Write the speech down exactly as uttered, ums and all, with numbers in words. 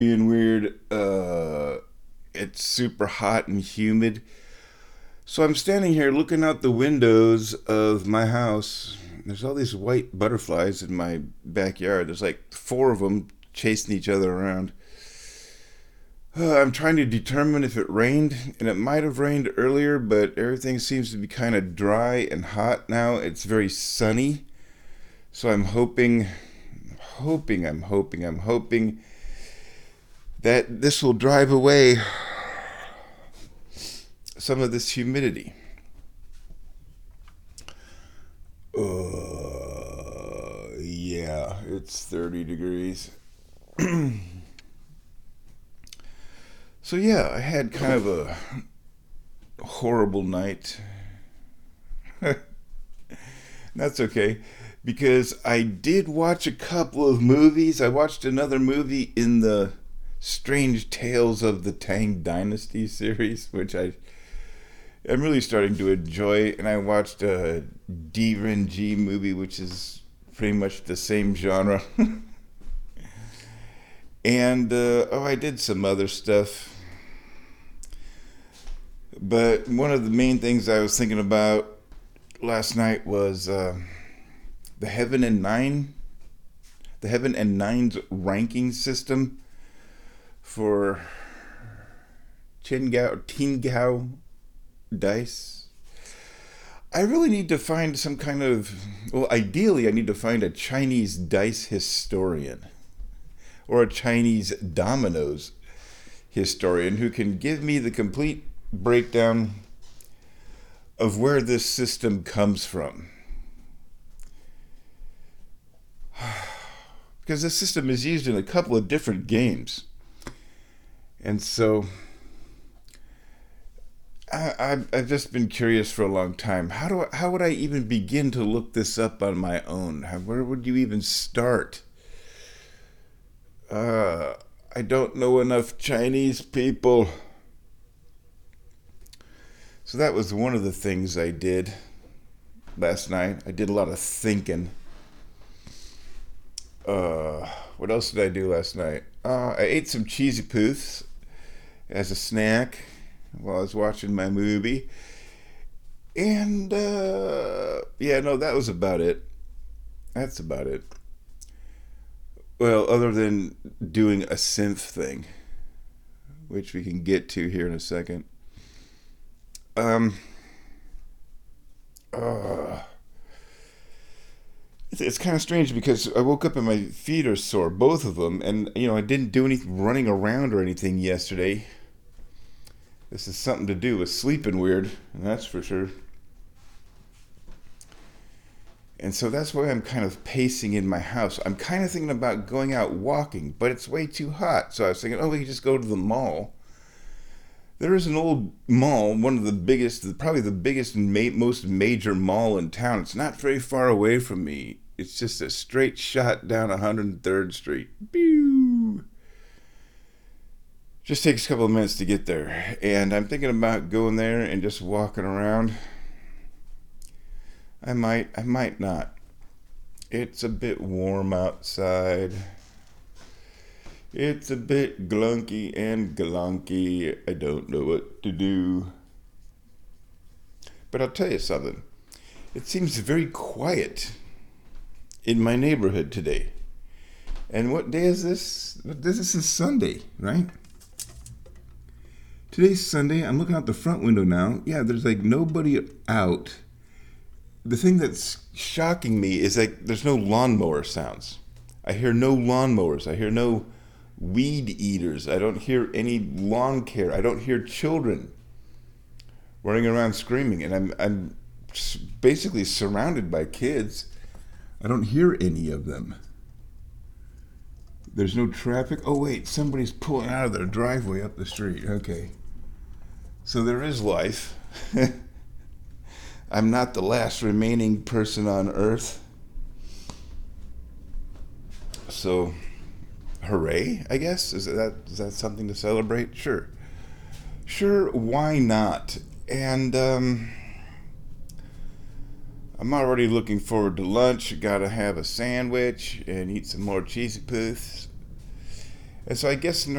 Being weird. Uh, it's super hot and humid. So I'm standing here looking out the windows of my house. There's all these white butterflies in my backyard. There's like four of them chasing each other around. Uh, I'm trying to determine if it rained, and it might have rained earlier, but everything seems to be kind of dry and hot now. It's very sunny. So I'm hoping, hoping, I'm hoping, I'm hoping that this will drive away some of this humidity. Uh, yeah, it's thirty degrees. So, yeah, I had kind of a horrible night. That's okay, because I did watch a couple of movies. I watched another movie in the Strange Tales of the Tang Dynasty series, which I I'm really starting to enjoy. And I watched a D Ren G movie, which is pretty much the same genre. and uh, oh, I did some other stuff. But one of the main things I was thinking about last night was uh, the Heaven and Nine, the Heaven and Nine's ranking system for Chingao, Tingao dice. I really need to find some kind of, well, ideally, I need to find a Chinese dice historian or a Chinese dominoes historian who can give me the complete breakdown of where this system comes from. Because this system is used in a couple of different games. And so I, I've, I've just been curious for a long time. How do I, how would I even begin to look this up on my own? How, where would you even start? Uh, I don't know enough Chinese people. So that was one of the things I did last night. I did a lot of thinking. Uh, what else did I do last night? Uh, I ate some cheesy poofs as a snack while I was watching my movie. And, uh, yeah, no, that was about it. That's about it. Well, other than doing a synth thing, which we can get to here in a second. Um, uh, it's, it's kind of strange because I woke up and my feet are sore, both of them. And, you know, I didn't do any running around or anything yesterday. This is something to do with sleeping weird, that's for sure. And so that's why I'm kind of pacing in my house. I'm kind of thinking about going out walking, but it's way too hot. So I was thinking, oh, we could just go to the mall. There is an old mall, one of the biggest, probably the biggest and ma- most major mall in town. It's not very far away from me. It's just a straight shot down one hundred third Street. Pew! Just takes a couple of minutes to get there. And I'm thinking about going there and just walking around. I might, I might not. It's a bit warm outside. It's a bit glunky and glunky. I don't know what to do. But I'll tell you something. It seems very quiet in my neighborhood today. And what day is this? This is Sunday, right? Today's Sunday. I'm looking out the front window now. Yeah, there's like nobody out. The thing that's shocking me is like there's no lawnmower sounds. I hear no lawnmowers. I hear no weed eaters. I don't hear any lawn care. I don't hear children running around screaming. And I'm I'm basically surrounded by kids. I don't hear any of them. There's no traffic. Oh wait, somebody's pulling out of their driveway up the street. Okay. So there is life. I'm not the last remaining person on Earth. So, hooray, I guess? Is that is that something to celebrate? Sure. Sure, why not? And um, I'm already looking forward to lunch. Gotta have a sandwich and eat some more cheesy poofs. And so I guess